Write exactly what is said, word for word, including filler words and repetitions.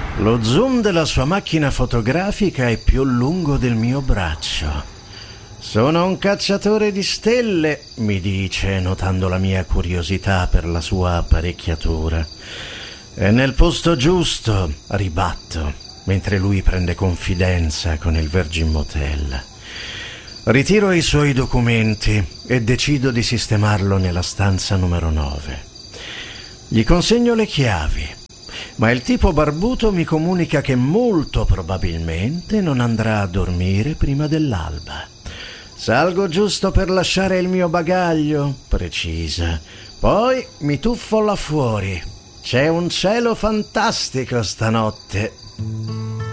Lo zoom della sua macchina fotografica è più lungo del mio braccio. Sono un cacciatore di stelle, mi dice, notando la mia curiosità per la sua apparecchiatura. È nel posto giusto, ribatto, mentre lui prende confidenza con il Virgin Motel. Ritiro i suoi documenti e decido di sistemarlo nella stanza numero nove. Gli consegno le chiavi, ma il tipo barbuto mi comunica che molto probabilmente non andrà a dormire prima dell'alba. Salgo giusto per lasciare il mio bagaglio, precisa. Poi mi tuffo là fuori. C'è un cielo fantastico stanotte.